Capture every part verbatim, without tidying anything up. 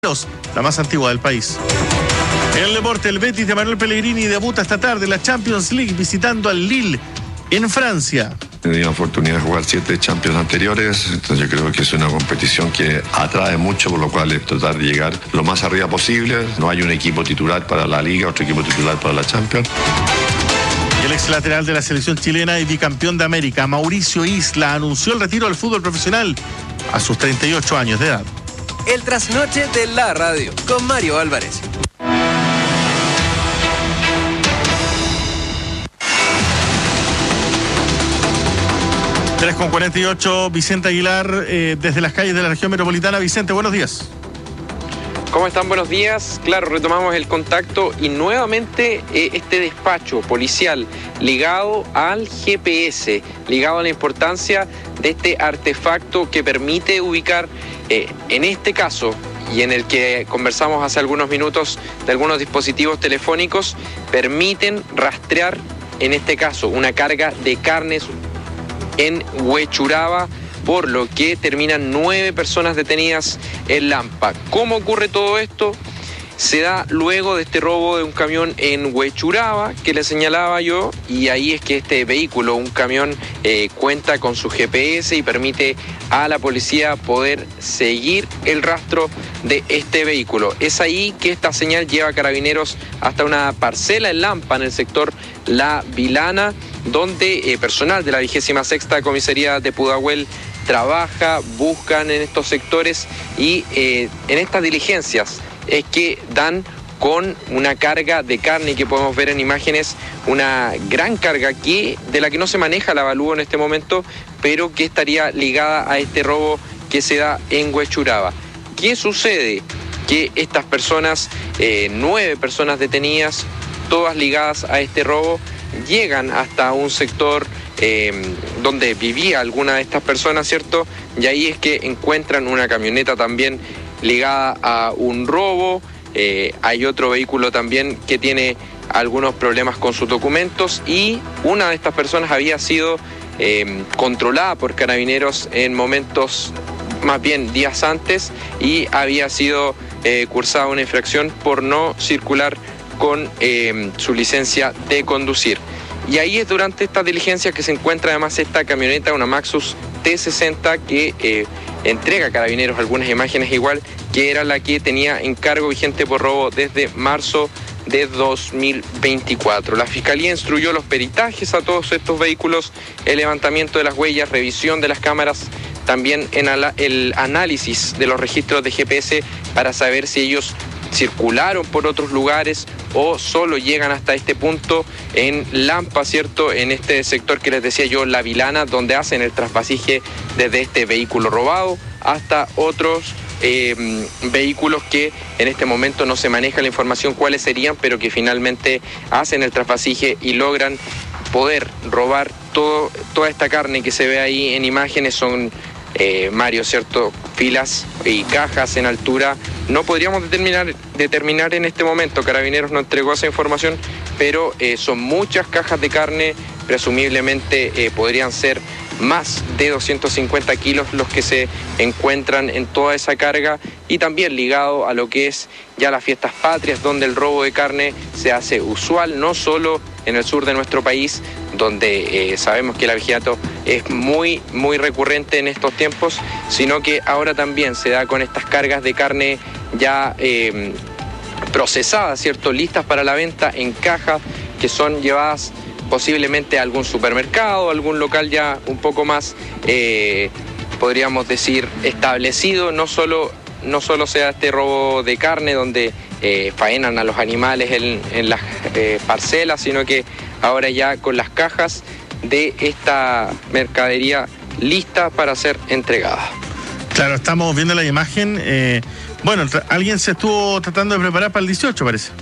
la más antigua del país. En el deporte, el Betis de Manuel Pellegrini debuta esta tarde en la Champions League visitando al Lille en Francia. He tenido la oportunidad de jugar siete Champions anteriores, entonces yo creo que es una competición que atrae mucho, por lo cual es tratar de llegar lo más arriba posible. No hay un equipo titular para la Liga, otro equipo titular para la Champions. Y el ex lateral de la selección chilena y bicampeón de América, Mauricio Isla, anunció el retiro del fútbol profesional a sus treinta y ocho años de edad. El trasnoche de la radio con Mario Álvarez. tres con cuarenta y ocho, Vicente Aguilar, eh, desde las calles de la región metropolitana. Vicente, buenos días. ¿Cómo están? Buenos días. Claro, retomamos el contacto y nuevamente eh, este despacho policial ligado al G P S, ligado a la importancia de este artefacto que permite ubicar, eh, en este caso, y en el que conversamos hace algunos minutos de algunos dispositivos telefónicos, permiten rastrear, en este caso, una carga de carnes en Huechuraba, por lo que terminan nueve personas detenidas en Lampa. ¿Cómo ocurre todo esto? Se da luego de este robo de un camión en Huechuraba, que le señalaba yo, y ahí es que este vehículo, un camión, eh, cuenta con su G P S y permite a la policía poder seguir el rastro de este vehículo. Es ahí que esta señal lleva a Carabineros hasta una parcela en Lampa, en el sector La Vilana, donde eh, personal de la vigésima sexta Comisaría de Pudahuel trabaja, buscan en estos sectores y eh, en estas diligencias es que dan con una carga de carne que podemos ver en imágenes, una gran carga que, de la que no se maneja la avalúo en este momento, pero que estaría ligada a este robo que se da en Huechuraba. ¿Qué sucede? Que estas personas, eh, nueve personas detenidas, todas ligadas a este robo, llegan hasta un sector eh, donde vivía alguna de estas personas, ¿cierto? Y ahí es que encuentran una camioneta también ligada a un robo. Eh, hay otro vehículo también que tiene algunos problemas con sus documentos y una de estas personas había sido eh, controlada por Carabineros en momentos, más bien días antes, y había sido eh, cursada una infracción por no circular con eh, su licencia de conducir. Y ahí es durante esta diligencia que se encuentra además esta camioneta, una Maxus T sesenta, que eh, entrega a Carabineros algunas imágenes igual, que era la que tenía encargo vigente por robo desde marzo de dos mil veinticuatro. La Fiscalía instruyó los peritajes a todos estos vehículos, el levantamiento de las huellas, revisión de las cámaras, también en el análisis de los registros de G P S para saber si ellos circularon por otros lugares o solo llegan hasta este punto en Lampa, ¿cierto? En este sector que les decía yo, La Vilana, donde hacen el trasvasije desde este vehículo robado hasta otros eh, vehículos que en este momento no se maneja la información cuáles serían, pero que finalmente hacen el trasvasije y logran poder robar todo, toda esta carne que se ve ahí en imágenes. Son Eh, Mario, ¿cierto? Filas y cajas en altura. No podríamos determinar, determinar en este momento, Carabineros no entregó esa información, pero eh, son muchas cajas de carne, presumiblemente eh, podrían ser más de doscientos cincuenta kilos los que se encuentran en toda esa carga, y también ligado a lo que es ya las fiestas patrias, donde el robo de carne se hace usual, no solo en el sur de nuestro país, donde eh, sabemos que el abigeato es muy, muy recurrente en estos tiempos, sino que ahora también se da con estas cargas de carne ya eh, procesadas, ¿cierto? Listas para la venta en caja, que son llevadas posiblemente a algún supermercado, algún local ya un poco más, eh, podríamos decir, establecido. No solo, no solo sea este robo de carne donde eh, faenan a los animales en, en las eh, parcelas, sino que ahora ya con las cajas de esta mercadería lista para ser entregada. Claro, estamos viendo la imagen. Eh, bueno, alguien se estuvo tratando de preparar para el dieciocho, parece.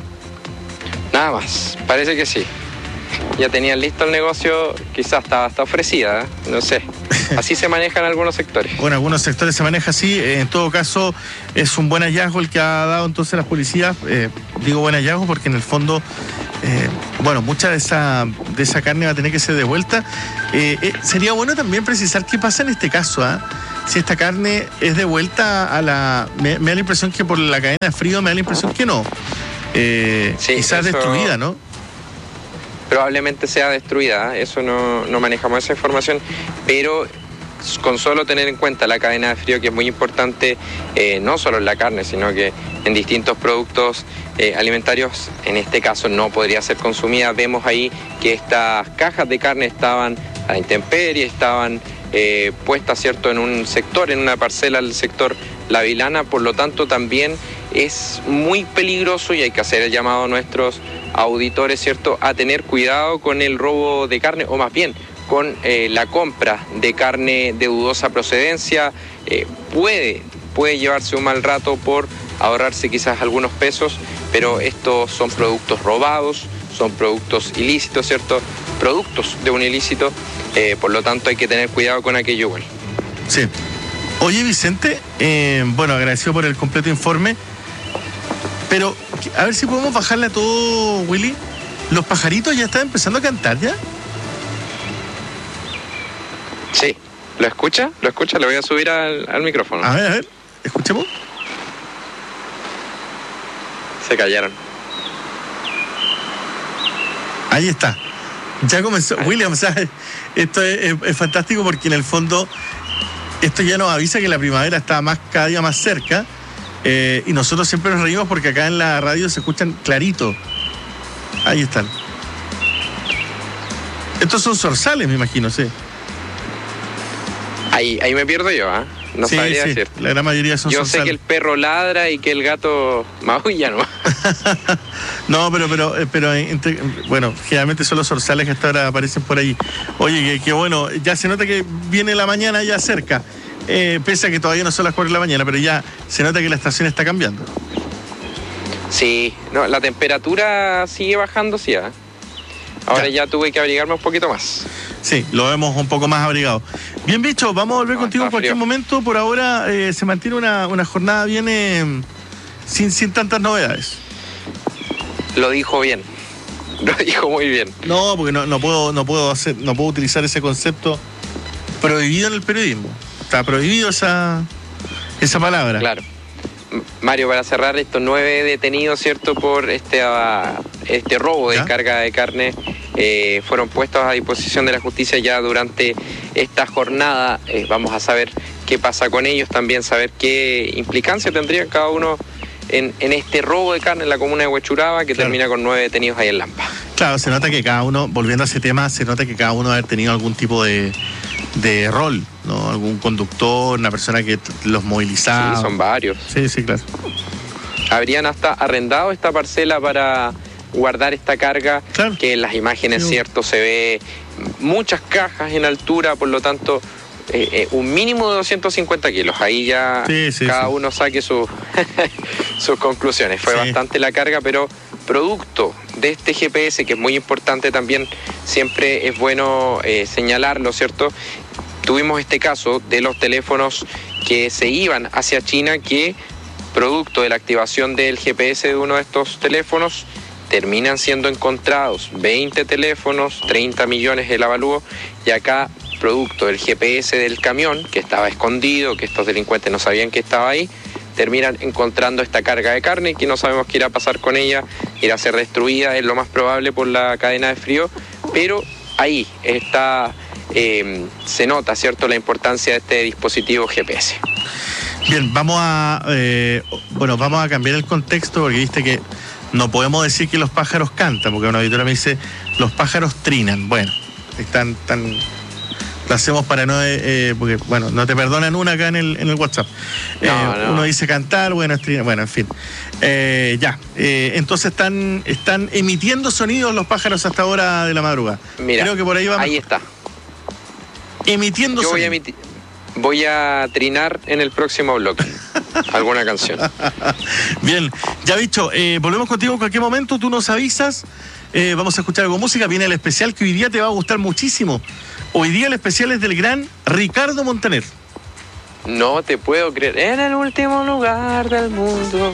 Nada más, parece que sí. Ya tenían listo el negocio, quizás está, está ofrecida, ¿eh? No sé. Así se maneja en algunos sectores. Bueno, algunos sectores se maneja así. En todo caso, es un buen hallazgo el que ha dado entonces las policías. Eh, digo buen hallazgo porque en el fondo, eh, bueno, mucha de esa, de esa carne va a tener que ser devuelta. Eh, eh, sería bueno también precisar qué pasa en este caso, ¿ah? ¿eh? si esta carne es de vuelta a la... Me, me da la impresión que por la cadena de frío me da la impresión que no. Eh, Sí, quizás eso- destruida, ¿no? Probablemente sea destruida, ¿eh? Eso no, no manejamos esa información, pero con solo tener en cuenta la cadena de frío, que es muy importante, eh, no solo en la carne, sino que en distintos productos eh, alimentarios, en este caso no podría ser consumida. Vemos ahí que estas cajas de carne estaban a la intemperie, estaban eh, puestas, ¿cierto?, en un sector, en una parcela del sector La Vilana, por lo tanto también es muy peligroso y hay que hacer el llamado a nuestros auditores, ¿cierto?, a tener cuidado con el robo de carne, o más bien con eh, la compra de carne de dudosa procedencia. Eh, puede, puede llevarse un mal rato por ahorrarse quizás algunos pesos, pero estos son productos robados, son productos ilícitos, ¿cierto?, productos de un ilícito, eh, por lo tanto hay que tener cuidado con aquello igual. Sí. Oye, Vicente, eh, bueno, agradecido por el completo informe, pero a ver si podemos bajarle a todo, Willy. ¿Los pajaritos ya están empezando a cantar ya? Sí, ¿lo escucha? ¿Lo escucha? Le voy a subir al, al micrófono. A ver, a ver, escuchemos. Se callaron. Ahí está. Ya comenzó. William, ¿sabes? Esto es, es- es fantástico porque en el fondo esto ya nos avisa que la primavera está más, cada día más cerca, eh, y nosotros siempre nos reímos porque acá en la radio se escuchan clarito. Ahí están. Estos son zorzales, me imagino, sí. Ahí, ahí me pierdo yo, ¿ah? No sí, sabría sí, decir. la gran mayoría son Yo zorzales. sé que el perro ladra y que el gato maulla, ¿no? No, pero, pero, eh, pero eh, entre- bueno, generalmente son los zorzales que hasta ahora aparecen por ahí. Oye, que, que bueno, ya se nota que viene la mañana ya cerca, eh, pese a que todavía no son las cuatro de la mañana, pero ya se nota que la estación está cambiando. Sí, no, la temperatura sigue bajando, sí, ¿ah? Ahora Ya. ya tuve que abrigarme un poquito más. Sí, lo vemos un poco más abrigado. Bien, bicho, vamos a volver No, contigo en está cualquier frío. momento. Por ahora eh, se mantiene una, una jornada bien eh, sin, sin tantas novedades. Lo dijo bien. Lo dijo muy bien. No, porque no, no puedo, no puedo hacer, no puedo utilizar ese concepto prohibido en el periodismo. Está prohibido esa, esa palabra. Claro. M- Mario, para cerrar, estos nueve detenidos, ¿cierto?, por este, ah, este robo de ¿Ya? carga de carne, eh, fueron puestos a disposición de la justicia ya durante esta jornada. Eh, vamos a saber qué pasa con ellos, también saber qué implicancia tendrían cada uno en, en este robo de carne en la comuna de Huechuraba, que Claro. termina con nueve detenidos ahí en Lampa. Claro, se nota que cada uno, volviendo a ese tema, se nota que cada uno debe haber tenido algún tipo de, de rol, ¿no? Algún conductor, una persona que t- los movilizaba. Sí, son varios. Sí, sí, claro. Habrían hasta arrendado esta parcela para guardar esta carga, Claro. que en las imágenes, Sí. cierto, se ve muchas cajas en altura, por lo tanto, eh, eh, un mínimo de doscientos cincuenta kilos. Ahí ya Sí, sí, cada sí. uno saque su- sus conclusiones. Fue Sí. bastante la carga, pero producto de este G P S, que es muy importante también, siempre es bueno eh, señalarlo, ¿cierto? Tuvimos este caso de los teléfonos que se iban hacia China, que producto de la activación del G P S de uno de estos teléfonos, terminan siendo encontrados veinte teléfonos, treinta millones el avalúo, y acá, producto del G P S del camión, que estaba escondido, que estos delincuentes no sabían que estaba ahí, terminan encontrando esta carga de carne, que no sabemos qué irá a pasar con ella, irá a ser destruida, es lo más probable por la cadena de frío, pero ahí está, eh, se nota, ¿cierto?, la importancia de este dispositivo G P S. Bien, vamos a eh, bueno, vamos a cambiar el contexto porque viste que no podemos decir que los pájaros cantan, porque una auditora me dice los pájaros trinan. Bueno, están tan lo hacemos para no eh, eh, porque bueno, no te perdonan una acá en el, en el WhatsApp. Eh, No, no. Uno dice cantar, bueno, es trinar, bueno, en fin. Eh, ya, eh, entonces están están emitiendo sonidos los pájaros hasta ahora de la madrugada. Mira, Creo que por ahí vamos. ahí está. Emitiendo Yo voy a, sonidos. emitir, voy a trinar en el próximo bloque alguna canción. Bien, ya dicho, eh, volvemos contigo en cualquier momento, tú nos avisas, eh, vamos a escuchar algo de música, viene el especial que hoy día te va a gustar muchísimo. Hoy día el especial es del gran Ricardo Montaner. No te puedo creer. En el último lugar del mundo,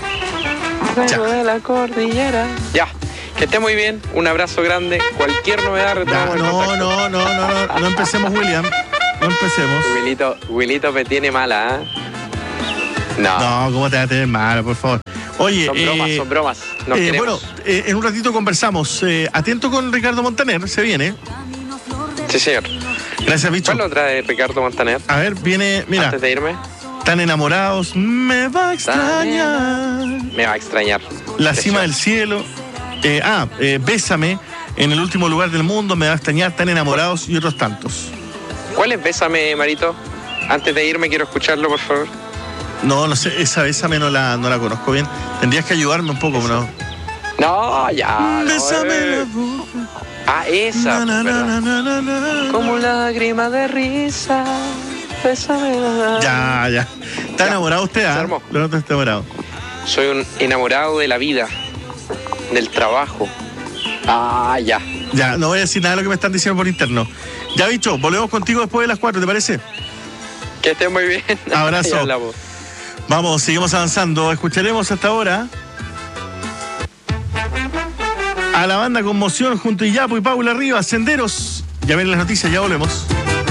luego de la cordillera. Ya, que esté muy bien, un abrazo grande. Cualquier novedad Ya, retomamos el no, contacto. no, no, no, no, no empecemos, William. no empecemos. Wilito, Wilito me tiene mala, ¿eh? No. No, ¿cómo te va a tener mala, por favor? Oye, Son bromas, eh, son bromas. Nos eh, queremos. bueno, eh, en un ratito conversamos. Eh, atento con Ricardo Montaner, se viene. Sí, señor. Gracias, bicho. ¿Cuál lo trae Ricardo Montaner? A ver, viene, mira, Antes de irme, tan enamorados, me va a extrañar. me va a extrañar. La cima del cielo. Eh, ah, eh, Bésame, en el último lugar del mundo, me va a extrañar, tan enamorados y otros tantos. ¿Cuál es Bésame, Marito? Antes de irme quiero escucharlo, por favor. No, no sé, esa Bésame no la, no la conozco bien. Tendrías que ayudarme un poco, ¿no? No, ya. No, Bésame eh. la boca. Ah, esa, Na, na, ¿verdad? na, na, na, na. Como lágrima de risa. Bésame la... Ya, ya. ¿Está Ya. enamorado usted? Se ¿Ah? armó. Lo noto, está enamorado. Soy un enamorado de la vida, del trabajo. Ah, ya. Ya, no voy a decir nada de lo que me están diciendo por interno. Ya, bicho, volvemos contigo después de las cuatro, ¿te parece? Que estés muy bien. Abrazo. Ya hablamos. Vamos, seguimos avanzando. Escucharemos hasta ahora a la banda Conmoción junto a Iyapo y Paula Rivas, Senderos. Ya ven las noticias, ya volvemos.